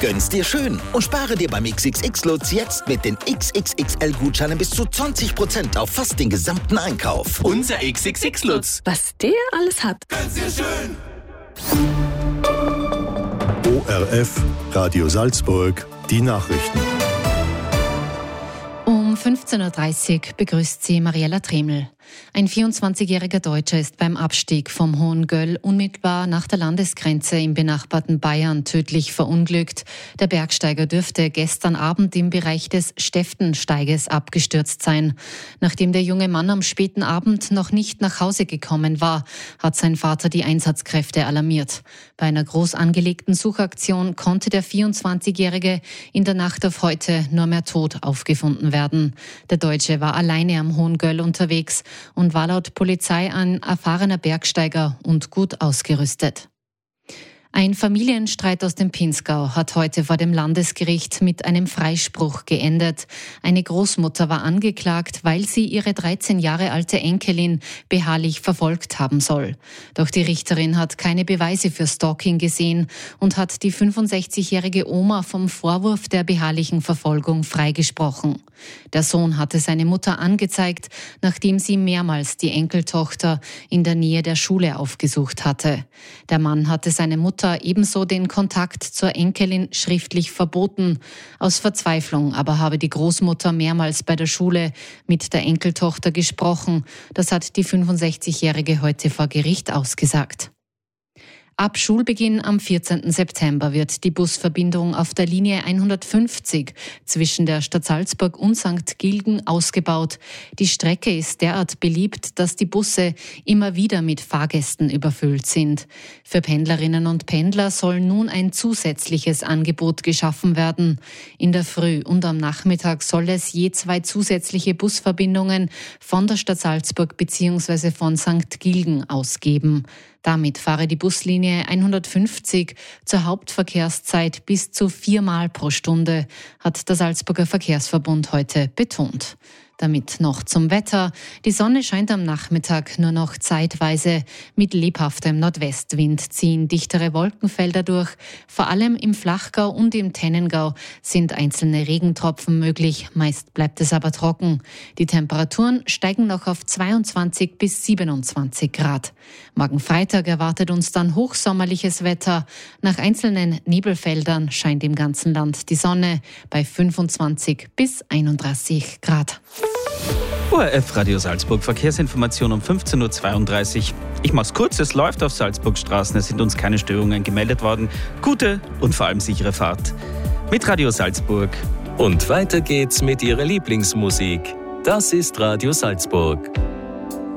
Gönn's dir schön und spare dir beim XXX-Lutz jetzt mit den XXXL-Gutscheinen bis zu 20% auf fast den gesamten Einkauf. Unser XXX-Lutz. Was der alles hat. Gönn's dir schön. ORF, Radio Salzburg, die Nachrichten. Um 15.30 Uhr begrüßt sie Mariella Tremel. Ein 24-jähriger Deutscher ist beim Abstieg vom Hohen Göll unmittelbar nach der Landesgrenze im benachbarten Bayern tödlich verunglückt. Der Bergsteiger dürfte gestern Abend im Bereich des Stefftensteiges abgestürzt sein. Nachdem der junge Mann am späten Abend noch nicht nach Hause gekommen war, hat sein Vater die Einsatzkräfte alarmiert. Bei einer groß angelegten Suchaktion konnte der 24-jährige in der Nacht auf heute nur mehr tot aufgefunden werden. Der Deutsche war alleine am Hohen Göll unterwegs und war laut Polizei ein erfahrener Bergsteiger und gut ausgerüstet. Ein Familienstreit aus dem Pinzgau hat heute vor dem Landesgericht mit einem Freispruch geendet. Eine Großmutter war angeklagt, weil sie ihre 13 Jahre alte Enkelin beharrlich verfolgt haben soll. Doch die Richterin hat keine Beweise für Stalking gesehen und hat die 65-jährige Oma vom Vorwurf der beharrlichen Verfolgung freigesprochen. Der Sohn hatte seine Mutter angezeigt, nachdem sie mehrmals die Enkeltochter in der Nähe der Schule aufgesucht hatte. Der Mann hatte seine Mutter ebenso den Kontakt zur Enkelin schriftlich verboten. Aus Verzweiflung aber habe die Großmutter mehrmals bei der Schule mit der Enkeltochter gesprochen. Das hat die 65-Jährige heute vor Gericht ausgesagt. Ab Schulbeginn am 14. September wird die Busverbindung auf der Linie 150 zwischen der Stadt Salzburg und St. Gilgen ausgebaut. Die Strecke ist derart beliebt, dass die Busse immer wieder mit Fahrgästen überfüllt sind. Für Pendlerinnen und Pendler soll nun ein zusätzliches Angebot geschaffen werden. In der Früh und am Nachmittag soll es je 2 zusätzliche Busverbindungen von der Stadt Salzburg bzw. von St. Gilgen aus geben. Damit fahre die Buslinie 150 zur Hauptverkehrszeit bis zu 4-mal pro Stunde, hat der Salzburger Verkehrsverbund heute betont. Damit noch zum Wetter. Die Sonne scheint am Nachmittag nur noch zeitweise. Mit lebhaftem Nordwestwind ziehen dichtere Wolkenfelder durch. Vor allem im Flachgau und im Tennengau sind einzelne Regentropfen möglich. Meist bleibt es aber trocken. Die Temperaturen steigen noch auf 22 bis 27 Grad. Morgen Freitag erwartet uns dann hochsommerliches Wetter. Nach einzelnen Nebelfeldern scheint im ganzen Land die Sonne bei 25 bis 31 Grad. ORF Radio Salzburg, Verkehrsinformation um 15.32 Uhr. Ich mach's kurz, es läuft auf Salzburgstraßen, es sind uns keine Störungen gemeldet worden. Gute und vor allem sichere Fahrt. Mit Radio Salzburg. Und weiter geht's mit Ihrer Lieblingsmusik. Das ist Radio Salzburg.